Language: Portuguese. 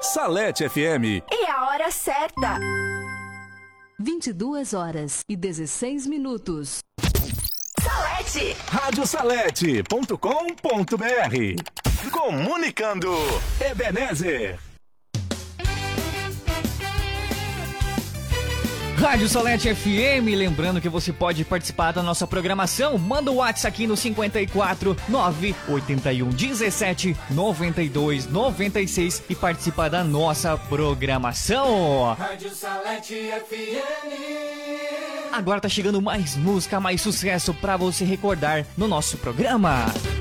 Salete FM. E a hora certa. 22h16. Salete. Radiosalete.com.br. Comunicando. Ebenezer. Rádio Salete FM, lembrando que você pode participar da nossa programação. Manda o WhatsApp aqui no 54 981 17 92 96 e participa da nossa programação. Rádio Salete FM. Agora tá chegando mais música, mais sucesso pra você recordar no nosso programa.